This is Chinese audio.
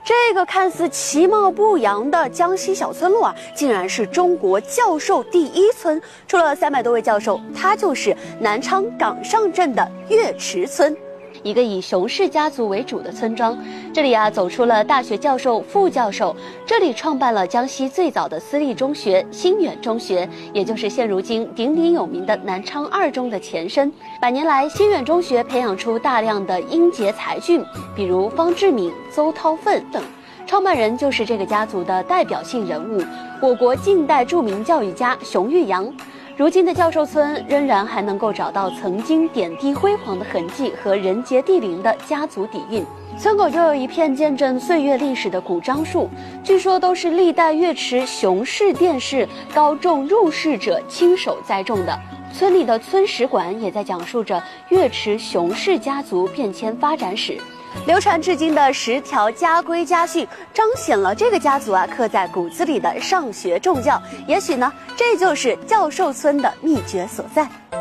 这个看似其貌不扬的江西小村落啊，竟然是中国教授第一村。除了300多位教授，它就是南昌岗上镇的岳池村。一个以熊氏家族为主的村庄，这里啊走出了大学教授、副教授，这里创办了江西最早的私立中学新远中学，也就是现如今鼎鼎有名的南昌二中的前身。100年来，新远中学培养出大量的英杰才俊，比如方志敏、邹韬奋等。创办人就是这个家族的代表性人物，我国近代著名教育家熊玉阳。如今的教授村仍然还能够找到曾经点滴辉煌的痕迹和人杰地灵的家族底蕴。村口就有一片见证岁月历史的古樟树，据说都是历代岳池熊氏殿试高中入仕者亲手栽种的。村里的村史馆也在讲述着岳池熊氏家族变迁发展史。流传至今的10条家规家训，彰显了这个家族啊刻在骨子里的上学重教。也许呢，这就是教授村的秘诀所在。